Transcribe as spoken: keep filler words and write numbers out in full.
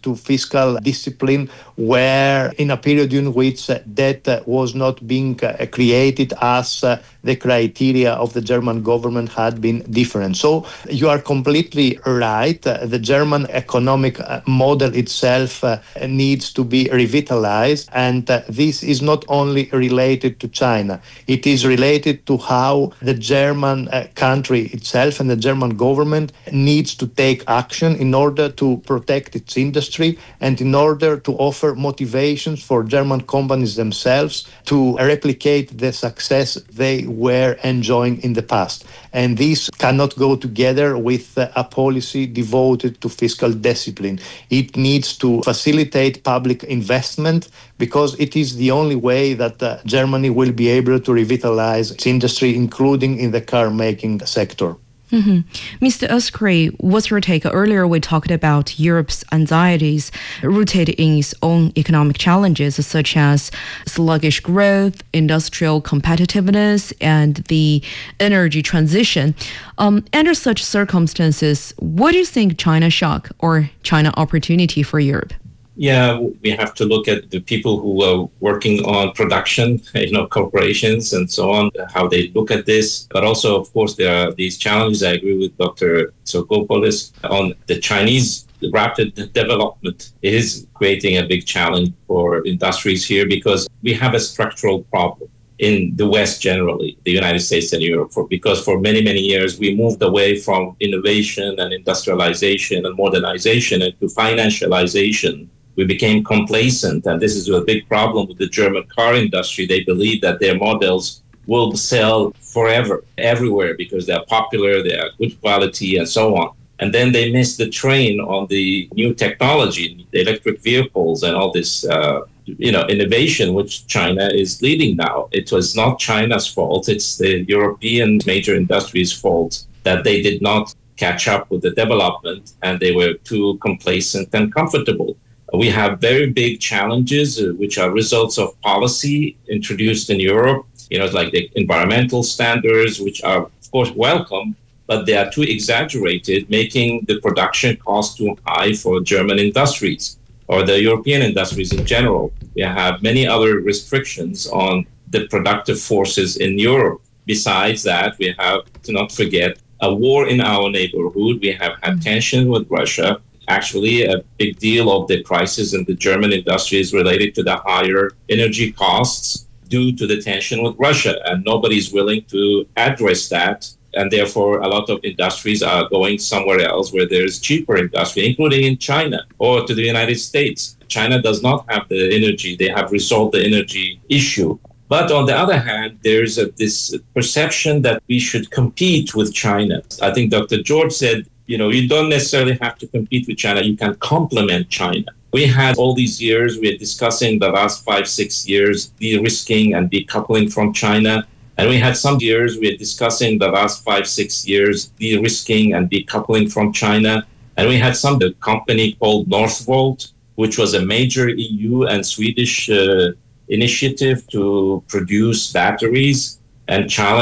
to fiscal discipline, where in a period in which uh, debt uh, was not being uh, created as uh, the criteria of the German government had been different. So you are completely right. Uh, the German economic uh, model itself uh, needs to be revitalized, and uh, this is not only related to China. It is related to how the German uh, country itself and the German government needs to take action in order to protect its industry and in order to offer motivations for German companies themselves to replicate the success they were enjoying in the past. And this cannot go together with uh, a policy devoted to fiscal discipline. It needs to facilitate public investment because it is the only way that uh, Germany will be able to revitalize its industry, including in the car-making sector. Mm-hmm. Mister Özkuri, what's your take? Earlier we talked about Europe's anxieties rooted in its own economic challenges, such as sluggish growth, industrial competitiveness, and the energy transition. Um, under such circumstances, what do you think China shock or China opportunity for Europe? Yeah, we have to look at the people who are working on production, you know, corporations and so on, how they look at this. But also, of course, there are these challenges. I agree with Doctor Tsokopoulos on the Chinese rapid development is creating a big challenge for industries here because we have a structural problem in the West generally, the United States and Europe, for, because for many, many years we moved away from innovation and industrialization and modernization into financialization. We became complacent, and this is a big problem with the German car industry. They believe that their models will sell forever, everywhere, because they're popular, they are good quality, and so on. And then they miss the train on the new technology, the electric vehicles, and all this, uh, you know, innovation, which China is leading now. It was not China's fault; it's the European major industries' fault that they did not catch up with the development, and they were too complacent and comfortable. We have very big challenges, uh, which are results of policy introduced in Europe, you know, like the environmental standards, which are, of course, welcome, but they are too exaggerated, making the production cost too high for German industries or the European industries in general. We have many other restrictions on the productive forces in Europe. Besides that, we have to not forget a war in our neighborhood. We have had tension with Russia. Actually, a big deal of the crisis in the German industry is related to the higher energy costs due to the tension with Russia, and nobody's willing to address that. And therefore, a lot of industries are going somewhere else where there's cheaper industry, including in China or to the United States. China does not have the energy. They have resolved the energy issue. But on the other hand, there's a, this perception that we should compete with China. I think Doctor George said, you know, you don't necessarily have to compete with China. You can complement China. We had all these years, we are discussing the last five, six years, de-risking and decoupling from China. And we had some years, we are discussing the last five, six years, de-risking and decoupling from China. And we had some, the company called Northvolt, which was a major E U and Swedish uh, initiative to produce batteries and challenge